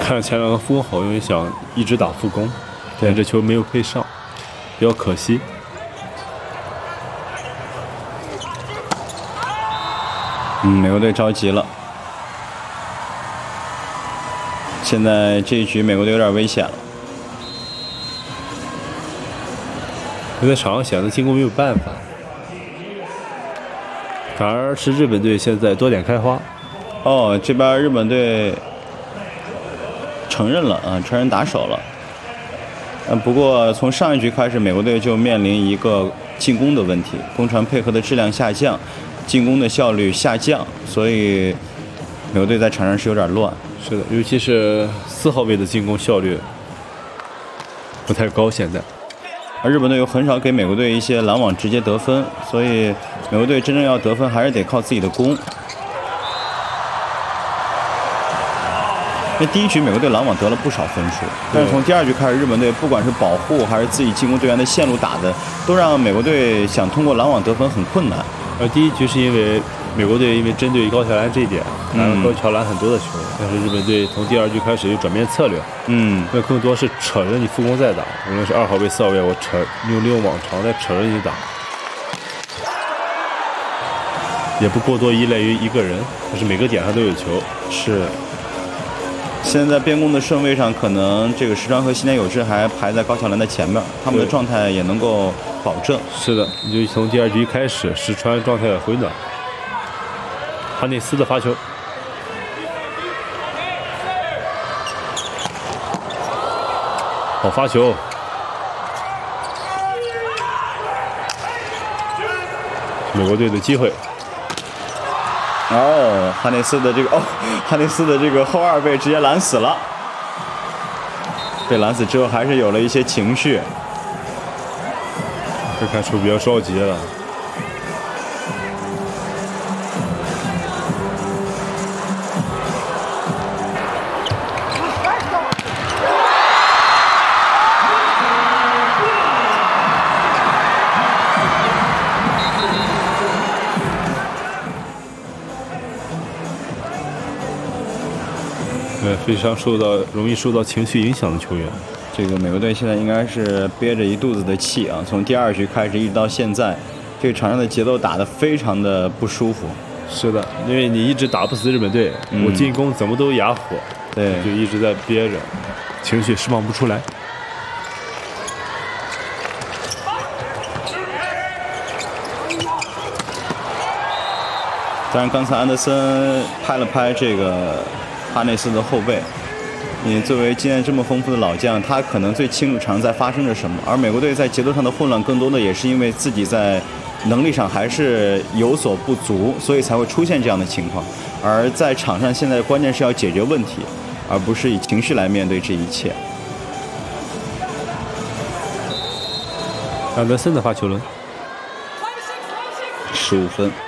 看前两个副攻好，因为想一直打副攻，但这球没有配上，比较可惜。 美国队着急了。现在这一局美国队有点危险了。 在场上显得进攻没有办法，反而是日本队现在多点开花。 哦，这边日本队承认了啊，承认打手了。不过从上一局开始，美国队就面临一个进攻的问题，攻传配合的质量下降，进攻的效率下降，所以美国队在场上是有点乱。 是的，尤其是4号位的进攻效率不太高，现在。 而日本队又很少给美国队一些拦网直接得分，所以美国队真正要得分还是得靠自己的攻。那第一局美国队拦网得了不少分数，但是从第二局开始，日本队不管是保护还是自己进攻队员的线路打的，都让美国队想通过拦网得分很困难。 第一局是因为美国队因为针对高桥兰这一点拿了高桥兰很多的球，但是日本队从第二局开始又转变策略，那更多是扯着你副攻再打，无论是2号位、4号位，我利用网长再扯着你打，也不过多依赖于一个人，但是每个点上都有球。 是。现在边攻的顺位上，可能这个石川和西田有志还排在高桥兰的前面，他们的状态也能够保证。 是的，就从第二局一开始，石川状态回暖。哈内斯的发球，好发球，美国队的机会。 哈内斯的这个后2被直接拦死了，被拦死之后还是有了一些情绪， 这看出比较着急了。非常容易受到情绪影响的球员。 这个美国队现在应该是憋着一肚子的气啊！从第2局开始一直到现在，这个场上的节奏打得非常的不舒服。 是的，因为你一直打不死日本队，我进攻怎么都哑火， 对， 就一直在憋着，情绪释放不出来。 当然，刚才安德森拍了拍这个哈内斯的后背。你作为经验这么丰富的老将，他可能最清楚场上在发生着什么。而美国队在节奏上的混乱，更多的也是因为自己在能力上还是有所不足，所以才会出现这样的情况。而在场上，现在关键是要解决问题，而不是以情绪来面对这一切。 安德森的发球轮 ，15分。